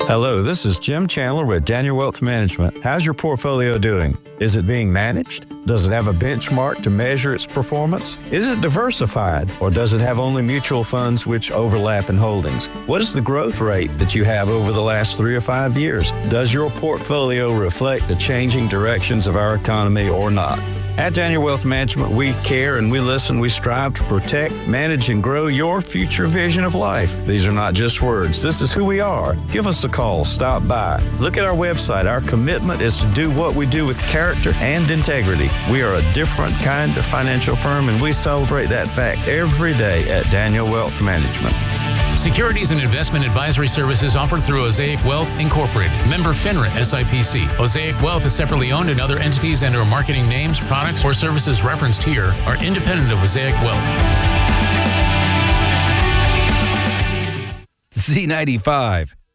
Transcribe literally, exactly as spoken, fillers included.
Hello, this is Jim Chandler with Daniel Wealth Management. How's your portfolio doing? Is it being managed? Does it have a benchmark to measure its performance? Is it diversified, or does it have only mutual funds which overlap in holdings? What is the growth rate that you have over the last three or five years? Does your portfolio reflect the changing directions of our economy or not? At Daniel Wealth Management, we care and we listen. We strive to protect, manage, and grow your future vision of life. These are not just words. This is who we are. Give us a call. Stop by. Look at our website. Our commitment is to do what we do with character and integrity. We are a different kind of financial firm, and we celebrate that fact every day at Daniel Wealth Management. Securities and investment advisory services offered through Osaic Wealth Incorporated. Member FINRA S I P C. Osaic Wealth is separately owned, and other entities and or marketing names, products, or services referenced here are independent of Osaic Wealth. Z ninety-five.